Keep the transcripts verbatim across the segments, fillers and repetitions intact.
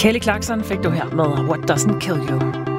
Kelly Clarkson fik du her med What Doesn't Kill You.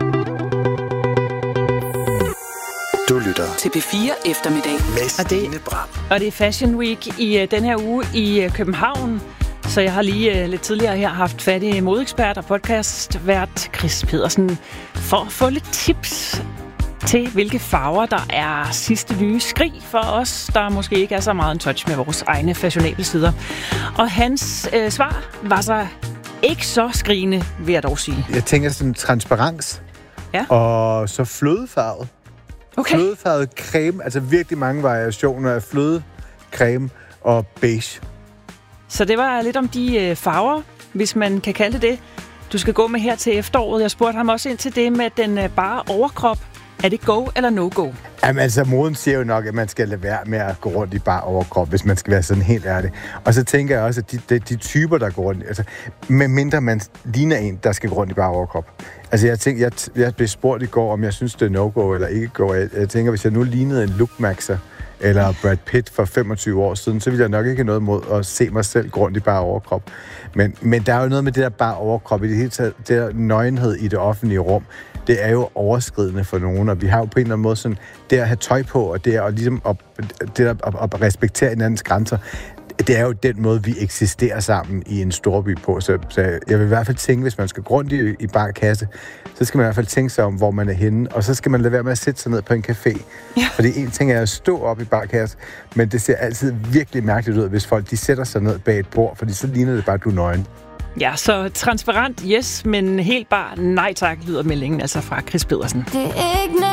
Du lytter til P fire Eftermiddag med Stine Bram. Og det er Fashion Week i uh, den her uge i uh, København. Så jeg har lige uh, lidt tidligere her haft fat i modeekspert og podcastvært Chris Pedersen for at få lidt tips til, hvilke farver der er sidste nye skrig for os, der måske ikke er så meget en touch med vores egne fashionable sider. Og hans uh, svar var så ikke så skrigende, vil jeg dog sige. Jeg tænker sådan transparens, ja. Og så flødefarvet. Okay. Flødefarvet creme, altså virkelig mange variationer af flødecreme og beige. Så det var lidt om de øh, farver, hvis man kan kalde det. Du skal gå med her til efteråret. Jeg spurgte ham også ind til det med den øh, bare overkrop. Er det go eller no-go? Jamen altså, moden siger jo nok, at man skal lade være med at gå rundt i bare overkrop, hvis man skal være sådan helt ærlig. Og så tænker jeg også, at de, de, de typer, der går rundt, altså, med mindre man ligner en, der skal gå rundt i bare overkrop. Altså, jeg tænker, jeg, jeg blev spurgt i går, om jeg synes, det er no-go eller ikke go. Jeg, jeg tænker, hvis jeg nu lignede en Luke Maxer eller Brad Pitt for femogtyve år siden, så ville jeg nok ikke have noget imod at se mig selv gå rundt i bare overkrop. Men, men der er jo noget med det der bare overkrop, i det hele taget, det der nøgenhed i det offentlige rum, det er jo overskridende for nogen, og vi har jo på en eller anden måde sådan, det at have tøj på, og det at, ligesom at, det at, at respektere hinandens grænser, det er jo den måde, vi eksisterer sammen i en storby på. Så, så jeg vil i hvert fald tænke, hvis man skal gå rundt i, i bar kasse, så skal man i hvert fald tænke sig om, hvor man er henne, og så skal man lade være med at sætte sig ned på en café. Ja. Fordi en ting er at stå op i bar kasse, men det ser altid virkelig mærkeligt ud, hvis folk de sætter sig ned bag et bord, fordi så ligner det bare, at du er nøgen. Ja, så transparent, yes, men helt bare nej tak, lyder meldingen altså fra Chris Pedersen. Det er ikke